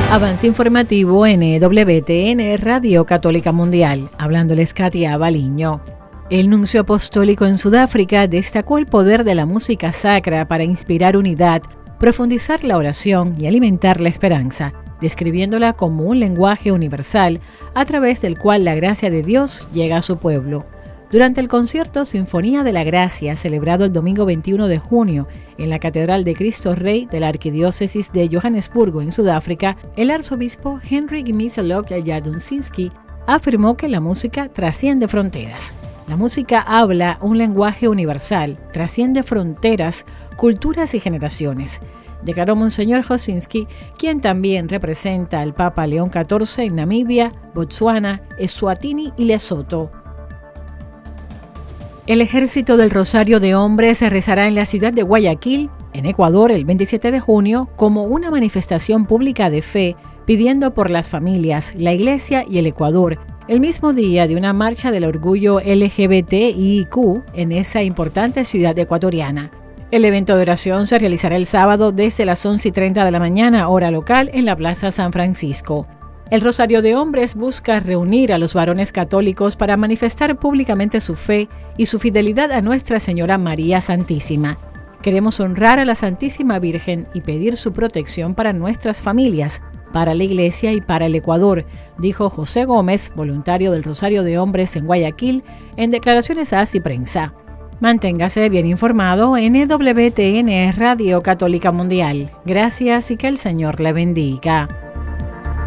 Avance informativo en EWTN Radio Católica Mundial. Hablándoles Katia Baliño. El nuncio apostólico en Sudáfrica destacó el poder de la música sacra para inspirar unidad, profundizar la oración y alimentar la esperanza, describiéndola como un lenguaje universal a través del cual la gracia de Dios llega a su pueblo. Durante el concierto Sinfonía de la Gracia, celebrado el domingo 21 de junio en la Catedral de Cristo Rey de la Arquidiócesis de Johannesburgo, en Sudáfrica, el arzobispo Henrik Miselok Jadunsinski afirmó que la música trasciende fronteras. La música habla un lenguaje universal, trasciende fronteras, culturas y generaciones, declaró Monseñor Josinski, quien también representa al Papa León XIV en Namibia, Botsuana, Eswatini y Lesoto. El Ejército del Rosario de Hombres se rezará en la ciudad de Guayaquil, en Ecuador, el 27 de junio, como una manifestación pública de fe, pidiendo por las familias, la Iglesia y el Ecuador, el mismo día de una marcha del orgullo LGBTIQ en esa importante ciudad ecuatoriana. El evento de oración se realizará el sábado desde las 11:30 de la mañana, hora local, en la Plaza San Francisco. El Rosario de Hombres busca reunir a los varones católicos para manifestar públicamente su fe y su fidelidad a Nuestra Señora María Santísima. Queremos honrar a la Santísima Virgen y pedir su protección para nuestras familias, para la Iglesia y para el Ecuador, dijo José Gómez, voluntario del Rosario de Hombres en Guayaquil, en declaraciones a Así Prensa. Manténgase bien informado en EWTN Radio Católica Mundial. Gracias y que el Señor le bendiga.